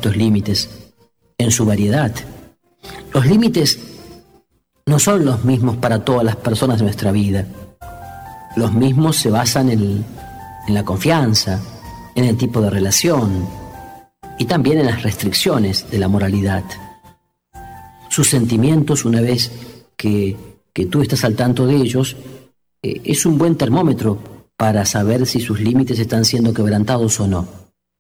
estos límites en su variedad. Los límites no son los mismos para todas las personas de nuestra vida. Los mismos se basan en la confianza, en el tipo de relación y también en las restricciones de la moralidad. Sus sentimientos, una vez que tú estás al tanto de ellos, es un buen termómetro para saber si sus límites están siendo quebrantados o no.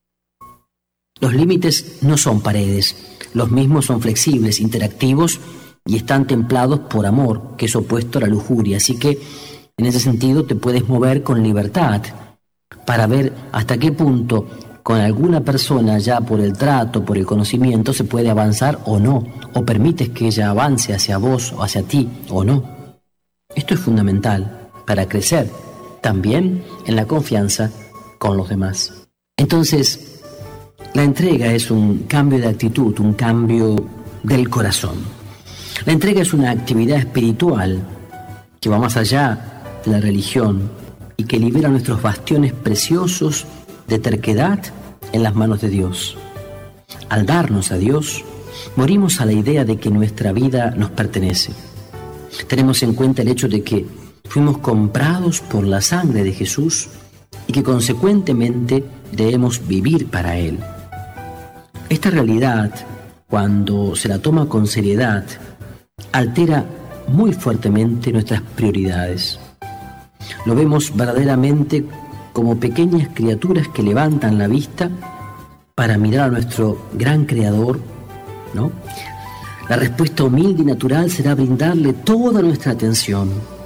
Los límites no son paredes, los mismos son flexibles, interactivos y están templados por amor, que es opuesto a la lujuria. Así que, en ese sentido, te puedes mover con libertad para ver hasta qué punto con alguna persona, ya por el trato, por el conocimiento, se puede avanzar o no, o permites que ella avance hacia vos o hacia ti o no. Esto es fundamental para crecer también en la confianza con los demás. Entonces, la entrega es un cambio de actitud, un cambio del corazón. La entrega es una actividad espiritual que va más allá de la religión y que libera nuestros bastiones preciosos de terquedad en las manos de Dios. Al darnos a Dios, morimos a la idea de que nuestra vida nos pertenece. Tenemos en cuenta el hecho de que fuimos comprados por la sangre de Jesús y que consecuentemente debemos vivir para Él. Esta realidad, cuando se la toma con seriedad, altera muy fuertemente nuestras prioridades. Lo vemos verdaderamente como pequeñas criaturas que levantan la vista para mirar a nuestro gran Creador, ¿no? La respuesta humilde y natural será brindarle toda nuestra atención.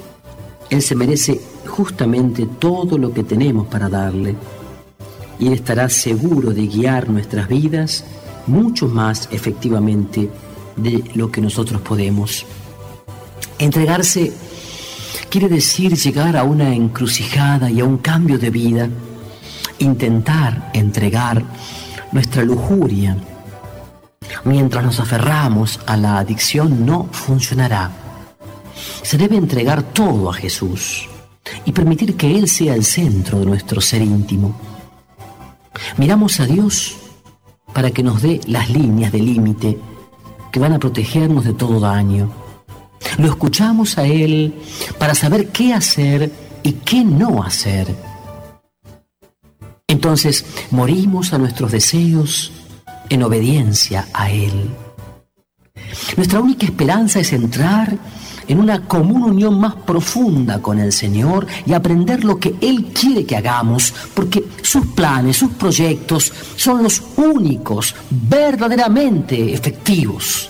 Él se merece justamente todo lo que tenemos para darle, y Él estará seguro de guiar nuestras vidas mucho más efectivamente de lo que nosotros podemos. Entregarse quiere decir llegar a una encrucijada y a un cambio de vida. Intentar entregar nuestra lujuria mientras nos aferramos a la adicción no funcionará. Se debe entregar todo a Jesús y permitir que Él sea el centro de nuestro ser íntimo. Miramos a Dios para que nos dé las líneas de límite que van a protegernos de todo daño. Lo escuchamos a Él para saber qué hacer y qué no hacer. Entonces morimos a nuestros deseos en obediencia a Él. Nuestra única esperanza es entrar en una común unión más profunda con el Señor y aprender lo que Él quiere que hagamos, porque sus planes, sus proyectos son los únicos verdaderamente efectivos.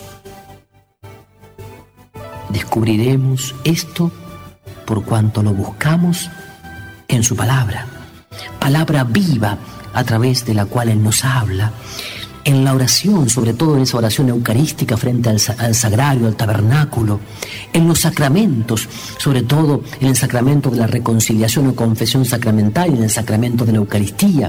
Descubriremos esto por cuanto lo buscamos en su palabra, palabra viva a través de la cual Él nos habla, en la oración, sobre todo en esa oración eucarística frente al sagrario, al tabernáculo, en los sacramentos, sobre todo en el sacramento de la reconciliación o confesión sacramental y en el sacramento de la Eucaristía,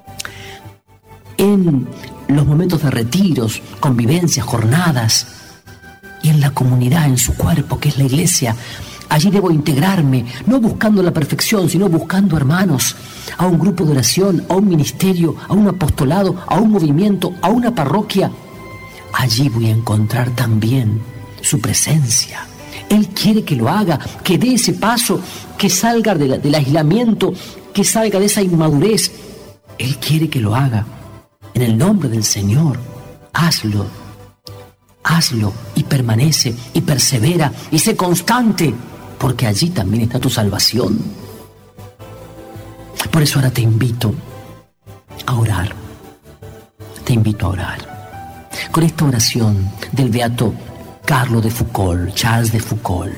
en los momentos de retiros, convivencias, jornadas, y en la comunidad, en su cuerpo, que es la Iglesia. Allí debo integrarme, no buscando la perfección, sino buscando hermanos, a un grupo de oración, a un ministerio, a un apostolado, a un movimiento, a una parroquia. Allí voy a encontrar también su presencia. Él quiere que lo haga, que dé ese paso, que salga del aislamiento, que salga de esa inmadurez. Él quiere que lo haga. En el nombre del Señor, hazlo. Hazlo y permanece y persevera y sé constante, porque allí también está tu salvación. Por eso ahora te invito a orar. Te invito a orar. Con esta oración del beato Charles de Foucauld.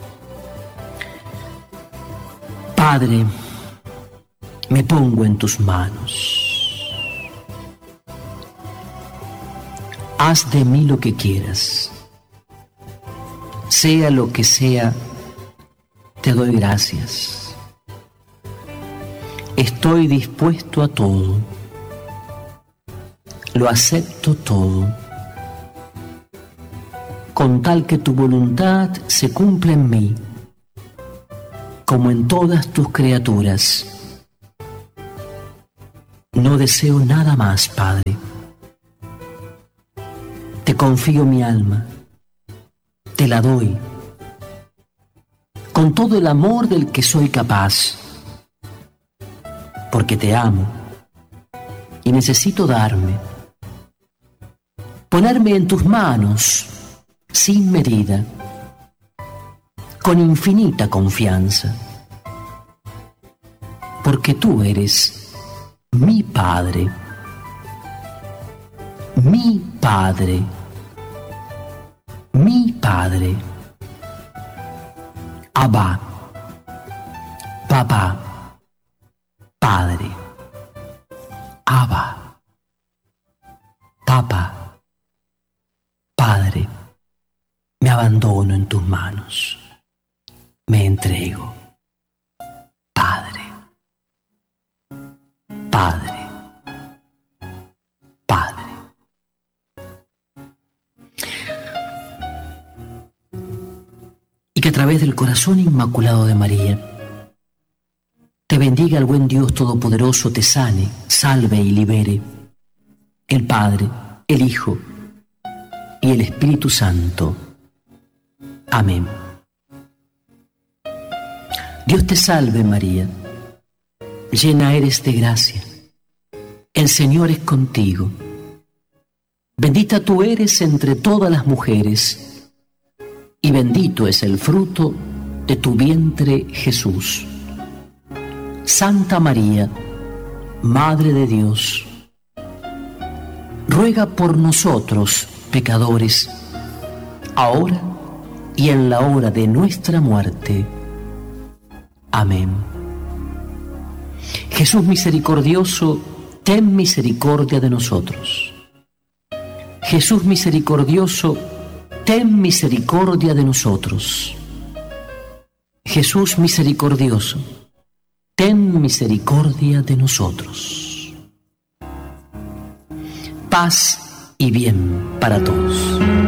Padre, me pongo en tus manos. Haz de mí lo que quieras. Sea lo que sea, te doy gracias. Estoy dispuesto a todo. Lo acepto todo. Con tal que tu voluntad se cumpla en mí, como en todas tus criaturas. No deseo nada más, Padre. Te confío mi alma, te la doy, con todo el amor del que soy capaz, porque te amo y necesito darme, ponerme en tus manos sin medida, con infinita confianza, porque tú eres mi Padre, mi Padre, mi Padre. Abba, papá, Padre. Abba, papá, Padre. Me abandono en tus manos. Me entrego. Padre, Padre, Padre. Y que a través del corazón inmaculado de María te bendiga el buen Dios Todopoderoso, te sane, salve y libere, el Padre, el Hijo y el Espíritu Santo. Amén. Dios te salve María, llena eres de gracia, el Señor es contigo. Bendita tú eres entre todas las mujeres, y bendito es el fruto de tu vientre, Jesús. Santa María, Madre de Dios, ruega por nosotros, pecadores, ahora y en la hora de nuestra muerte. Amén. Jesús misericordioso, ten misericordia de nosotros. Jesús misericordioso, ten misericordia de nosotros. Jesús misericordioso, ten misericordia de nosotros. Paz y bien para todos.